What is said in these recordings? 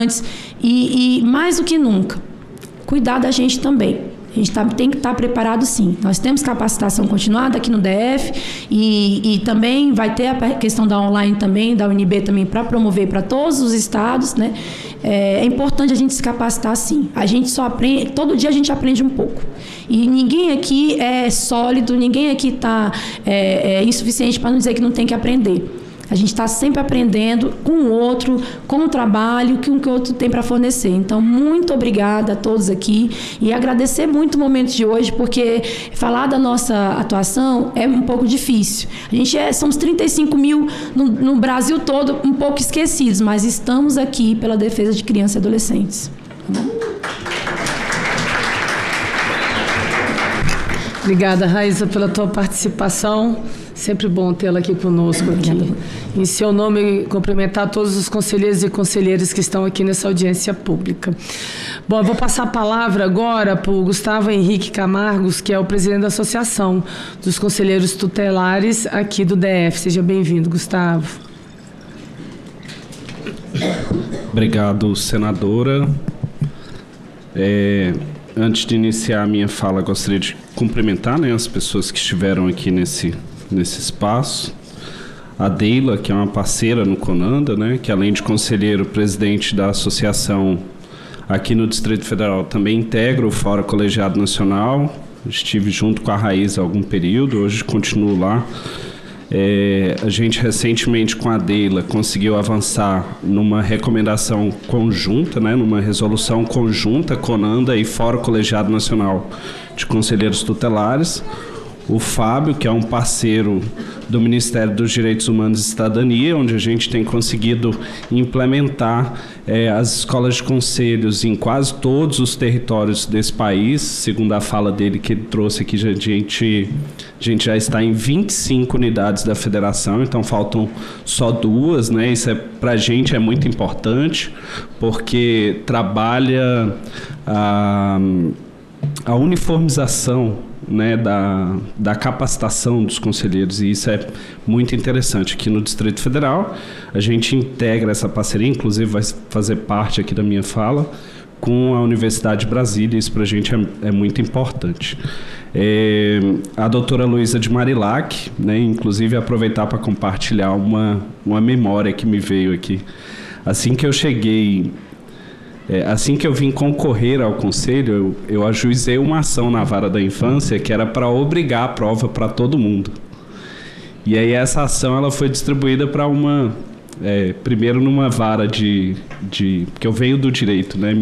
e mais do que nunca, cuidar da gente também. A gente tem que estar preparado, sim. Nós temos capacitação continuada aqui no DF e também vai ter a questão da online também, da UNB também, para promover para todos os estados, né? É importante a gente se capacitar, sim. A gente só aprende, todo dia a gente aprende um pouco. E ninguém aqui é sólido, ninguém aqui está insuficiente para não dizer que não tem que aprender. A gente está sempre aprendendo com o outro, com o trabalho que o outro tem para fornecer. Então, muito obrigada a todos aqui e agradecer muito o momento de hoje, porque falar da nossa atuação é um pouco difícil. A gente somos 35 mil no Brasil todo, um pouco esquecidos, mas estamos aqui pela defesa de crianças e adolescentes. Obrigada, Raíssa, pela tua participação. Sempre bom tê-la aqui conosco. Aqui. Em seu nome, cumprimentar todos os conselheiros e conselheiras que estão aqui nessa audiência pública. Bom, eu vou passar a palavra agora para o Gustavo Henrique Camargos, que é o presidente da Associação dos Conselheiros Tutelares aqui do DF. Seja bem-vindo, Gustavo. Obrigado, senadora. Antes de iniciar a minha fala, gostaria de cumprimentar, né, as pessoas que estiveram aqui nesse espaço. A Deila, que é uma parceira no CONANDA, né, que além de conselheiro, presidente da associação aqui no Distrito Federal, também integra o Fórum Colegiado Nacional. Estive junto com a Raíssa há algum período, hoje continuo lá. A gente recentemente com a Deila conseguiu avançar numa recomendação conjunta, né, numa resolução conjunta, CONANDA e Fórum Colegiado Nacional de Conselheiros Tutelares. O Fábio, que é um parceiro do Ministério dos Direitos Humanos e Cidadania, onde a gente tem conseguido implementar as escolas de conselhos em quase todos os territórios desse país. Segundo a fala dele que ele trouxe aqui, a gente já está em 25 unidades da federação, então faltam só 2, né? Isso para a gente é muito importante, porque trabalha a uniformização, né, da capacitação dos conselheiros, e isso é muito interessante. Aqui no Distrito Federal, a gente integra essa parceria, inclusive vai fazer parte aqui da minha fala, com a Universidade de Brasília. Isso para a gente é muito importante. A doutora Luísa de Marilac, né, inclusive aproveitar para compartilhar uma memória que me veio aqui. Assim que eu cheguei... Assim que eu vim concorrer ao conselho, eu ajuizei uma ação na vara da infância que era para obrigar a prova para todo mundo. E aí essa ação ela foi distribuída para primeiro numa vara porque eu venho do direito, né,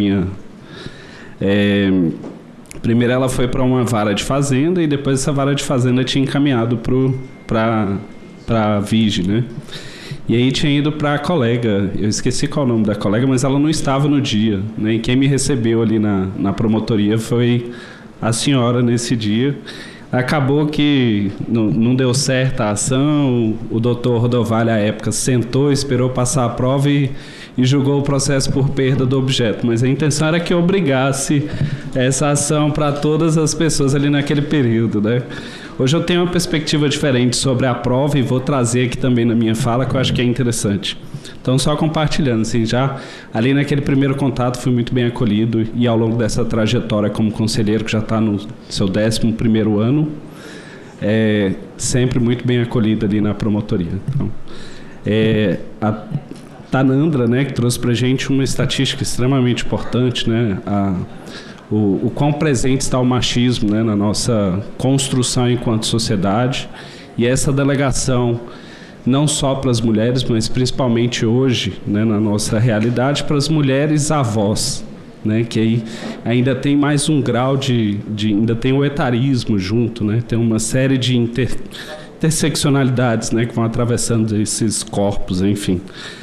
primeiro ela foi para uma vara de fazenda e depois essa vara de fazenda tinha encaminhado para a VIGE, né? E aí tinha ido para a colega, eu esqueci qual é o nome da colega, mas ela não estava no dia, né? E quem me recebeu ali na promotoria foi a senhora nesse dia. Acabou que não deu certo a ação, o doutor Rodovalho, à época, sentou, esperou passar a prova e julgou o processo por perda do objeto. Mas a intenção era que obrigasse essa ação para todas as pessoas ali naquele período, né? Hoje eu tenho uma perspectiva diferente sobre a prova e vou trazer aqui também na minha fala, que eu acho que é interessante. Então, só compartilhando, assim, já ali naquele primeiro contato fui muito bem acolhido e ao longo dessa trajetória como conselheiro, que já está no seu 11º ano, sempre muito bem acolhido ali na promotoria. Então, a Tanandra, né, que trouxe para a gente uma estatística extremamente importante, né, o quão presente está o machismo, né, na nossa construção enquanto sociedade, e essa delegação não só para as mulheres, mas principalmente hoje, né, na nossa realidade, para as mulheres avós, né, que aí ainda tem mais um grau ainda tem o etarismo junto, né, tem uma série de interseccionalidades, né, que vão atravessando esses corpos, enfim.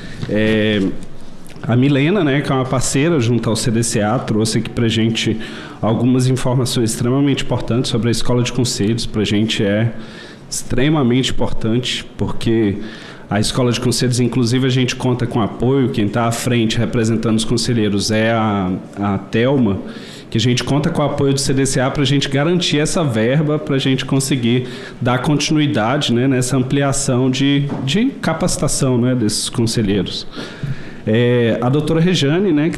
A Milena, né, que é uma parceira junto ao CDCA, trouxe aqui para a gente algumas informações extremamente importantes sobre a Escola de Conselhos. Para a gente é extremamente importante, porque a Escola de Conselhos, inclusive, a gente conta com apoio. Quem está à frente representando os conselheiros é a Thelma, que a gente conta com o apoio do CDCA para a gente garantir essa verba, para a gente conseguir dar continuidade, né, nessa ampliação de capacitação, né, desses conselheiros. A doutora Rejane, né,